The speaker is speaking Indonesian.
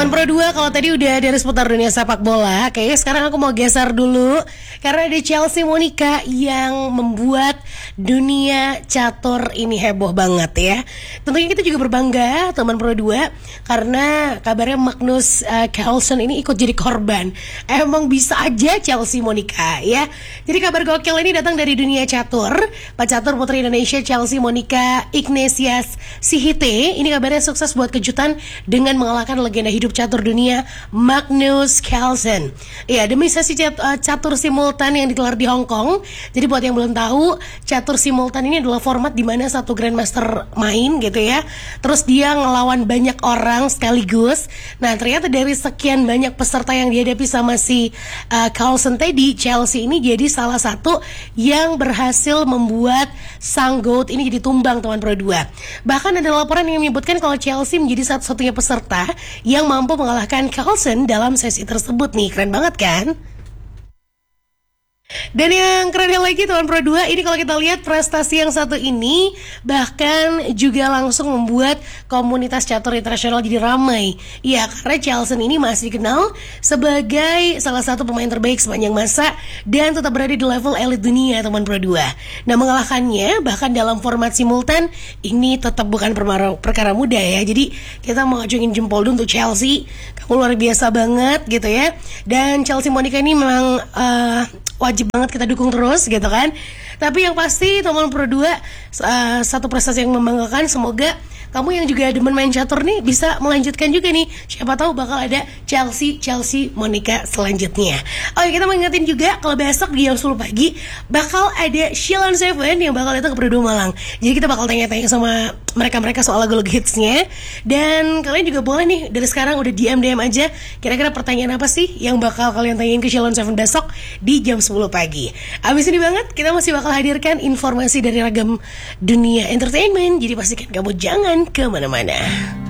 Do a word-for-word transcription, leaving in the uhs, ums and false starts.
Teman Pro dua, kalau tadi udah dari seputar dunia sepak bola, kayaknya sekarang aku mau geser dulu karena ada Chelsea Monica yang membuat dunia catur ini heboh banget ya. Tentunya kita juga berbangga teman Pro dua karena kabarnya Magnus uh, Carlsen ini ikut jadi korban. Emang bisa aja Chelsea Monica ya. Jadi kabar gokil ini datang dari dunia catur. Pecatur putri Indonesia Chelsea Monica Ignatius Sihite ini kabarnya sukses buat kejutan dengan mengalahkan legenda hidup catur dunia Magnus Carlsen. Ya, demi sesi cat, uh, catur simultan yang digelar di Hong Kong. Jadi buat yang belum tahu, catur simultan ini adalah format di mana satu grandmaster main gitu ya. Terus dia ngelawan banyak orang sekaligus. Nah, ternyata dari sekian banyak peserta yang dihadapi sama si uh, Carlsen tadi, Chelsea ini jadi salah satu yang berhasil membuat sang GOAT ini jadi tumbang teman Pro dua. Bahkan ada laporan yang menyebutkan kalau Chelsea menjadi satu-satunya peserta yang mampu mengalahkan Carlsen dalam sesi tersebut nih. Keren banget kan? Dan yang keren lagi teman Pro dua, ini kalau kita lihat prestasi yang satu ini bahkan juga langsung membuat komunitas catur internasional jadi ramai. Ya, karena Chelsea ini masih dikenal sebagai salah satu pemain terbaik sepanjang masa dan tetap berada di level elit dunia teman Pro dua. Nah, mengalahkannya bahkan dalam format simultan ini tetap bukan perkara, perkara mudah ya. Jadi kita mau acungin jempol dulu untuk Chelsea. Kamu luar biasa banget gitu ya. Dan Chelsea Monica ini memang uh, wajib banget kita dukung terus gitu kan. Tapi yang pasti teman Pro dua uh, satu prestasi yang membanggakan. Semoga kamu yang juga demen main catur nih bisa melanjutkan juga nih. Siapa tahu bakal ada Chelsea Chelsea Monica selanjutnya. Oke, kita mau ingetin juga kalau besok di jam sepuluh pagi bakal ada Sheila Seven yang bakal datang ke Pro dua Malang. Jadi kita bakal tanya-tanya sama mereka-mereka soal lagu-lagu hitsnya. Dan kalian juga boleh nih dari sekarang udah D M D M aja kira-kira pertanyaan apa sih yang bakal kalian tanyain ke Sheila Seven besok di jam sepuluh pagi. Abis ini banget kita masih bakal hadirkan informasi dari ragam dunia entertainment. Jadi pastikan kamu jangan kemana-mana.